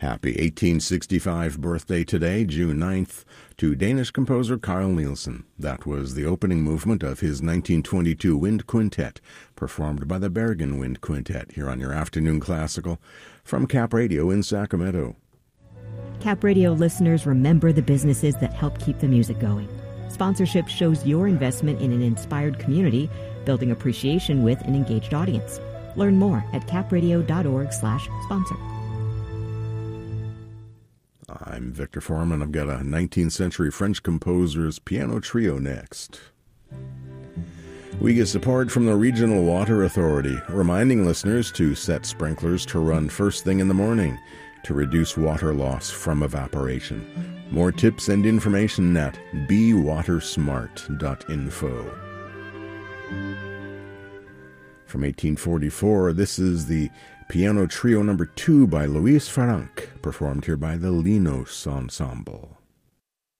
Happy 1865 birthday today, June 9th, to Danish composer Carl Nielsen. That was the opening movement of his 1922 Wind Quintet, performed by the Bergen Wind Quintet, here on your Afternoon Classical from Cap Radio in Sacramento. Cap Radio listeners, remember the businesses that help keep the music going. Sponsorship shows your investment in an inspired community, building appreciation with an engaged audience. Learn more at capradio.org/sponsor. I'm Victor Foreman. I've got a 19th century French composer's piano trio next. We get support from the Regional Water Authority, reminding listeners to set sprinklers to run first thing in the morning to reduce water loss from evaporation. More tips and information at bewatersmart.info. From 1844, this is the Piano Trio No. 2 by Louis Farrenc, performed here by the Linos Ensemble.